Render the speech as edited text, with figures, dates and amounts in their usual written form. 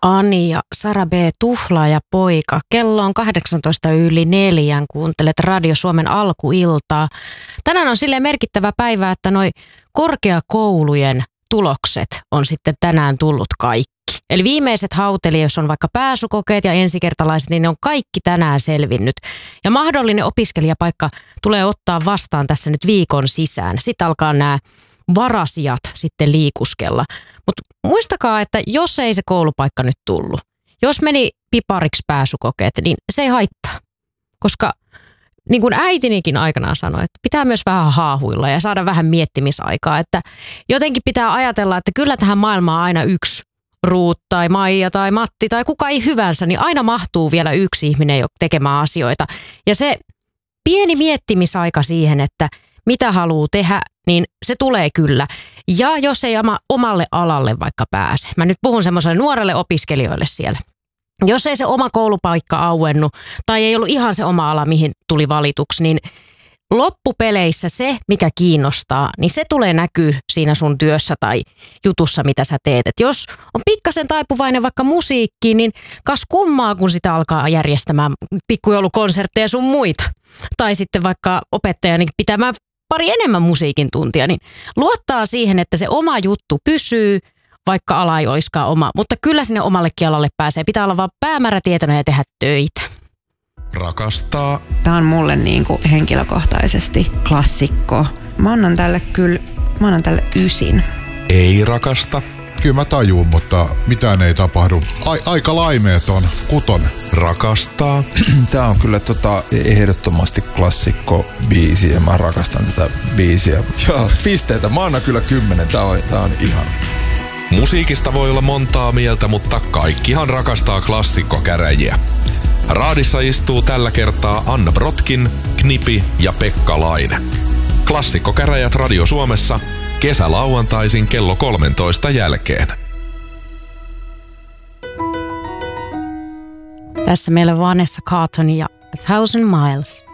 Ani ja Sara B. Tuhlaaja poika. Kello on 4:18, kuuntelet Radio Suomen alkuiltaa. Tänään on silleen merkittävä päivä, että noi korkeakoulujen tulokset on sitten tänään tullut kaikki. Eli viimeiset hauteli, jos on vaikka pääsykokeet ja ensikertalaiset, niin ne on kaikki tänään selvinnyt. Ja mahdollinen opiskelijapaikka tulee ottaa vastaan tässä nyt viikon sisään. Sitten alkaa nämä varasijat sitten liikuskella. Mutta muistakaa, että jos ei se koulupaikka nyt tullut, jos meni pipariksi pääsykokeet, niin se ei haittaa. Koska niin kuin äitinikin aikanaan sanoi, että pitää myös vähän haahuilla ja saada vähän miettimisaikaa. Että jotenkin pitää ajatella, että kyllä tähän maailmaan aina yksi Ruut tai Maija tai Matti tai kuka ei hyvänsä, niin aina mahtuu vielä yksi ihminen jo tekemään asioita. Ja se pieni miettimisaika siihen, että mitä haluaa tehdä, niin se tulee kyllä. Ja jos ei omalle alalle vaikka pääse. Mä nyt puhun semmoiselle nuorelle opiskelijoille siellä. Jos ei se oma koulupaikka auennut tai ei ollut ihan se oma ala, mihin tuli valituksi, niin loppupeleissä se, mikä kiinnostaa, niin se tulee näkyy siinä sun työssä tai jutussa, mitä sä teet. Et jos on pikkasen taipuvainen vaikka musiikkiin, niin kas kummaa, kun sitä alkaa järjestämään pikkujoulukonsertteja sun muita. Tai sitten vaikka opettaja niin pitämään pari enemmän musiikin tuntia, niin luottaa siihen, että se oma juttu pysyy, vaikka ala ei olisikaan oma. Mutta kyllä sinne omallekin alalle pääsee. Pitää olla vaan päämäärätietoinen ja tehdä töitä. Rakastaa. Tämä on mulle niin kuin henkilökohtaisesti klassikko. Mä annan tälle 9. Ei rakasta. Kyllä mä tajuun, mutta mitään ei tapahdu. Aika laimeeton 6. Rakastaa. Tää on kyllä ehdottomasti klassikko biisi ja mä rakastan tätä biisiä. Ja pisteitä. Mä annan kyllä 10. Tää on ihan. Musiikista voi olla montaa mieltä, mutta kaikkihan rakastaa klassikkokäräjiä. Raadissa istuu tällä kertaa Anna Brotkin, Knipi ja Pekka Laine. Klassikkokäräjät Radio Suomessa kesälauantaisin kello 13 jälkeen. Tässä meillä Vanessa Carlton ja A Thousand Miles.